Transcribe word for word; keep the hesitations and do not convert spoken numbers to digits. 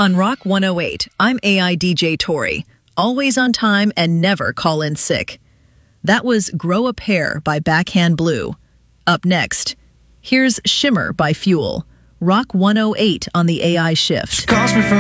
On Rock one oh eight, I'm A I D J Tori, always on time and never call in sick. That was Grow a Pair by Backhand Blue. Up next, here's Shimmer by Fuel. Rock one oh eight on the A I Shift. Calls me from